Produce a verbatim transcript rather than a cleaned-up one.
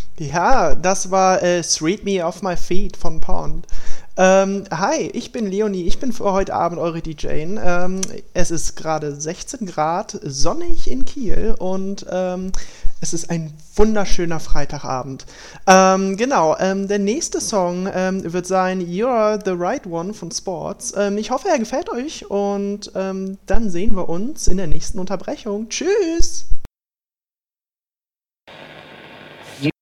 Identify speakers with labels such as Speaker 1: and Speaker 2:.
Speaker 1: Ja, das war äh, Sweep Me Off My Feet von Pond. Ähm, hi, ich bin Leonie, ich bin für heute Abend eure D J. Ähm, es ist gerade sechzehn Grad, sonnig in Kiel und ähm, es ist ein wunderschöner Freitagabend. Ähm, genau, ähm, der nächste Song ähm, wird sein You're the Right One von Sports. Ähm, ich hoffe, er gefällt euch und ähm, dann sehen wir uns in der nächsten Unterbrechung. Tschüss!